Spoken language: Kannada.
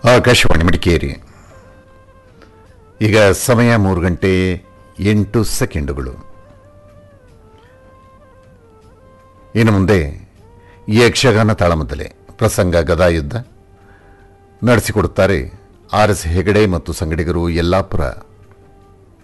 ಆಕಾಶವಾಣಿ ಮಡಿಕೇರಿ. ಈಗ ಸಮಯ 3:08. ಇನ್ನು ಮುಂದೆ ಯಕ್ಷಗಾನ ತಾಳಮದ್ದಲೆ ಪ್ರಸಂಗ ಗದಾಯುದ್ಧ ನಡೆಸಿಕೊಡುತ್ತಾರೆ ಆರ್ ಎಸ್ ಹೆಗಡೆ ಮತ್ತು ಸಂಗಡಿಗರು, ಯಲ್ಲಾಪುರ.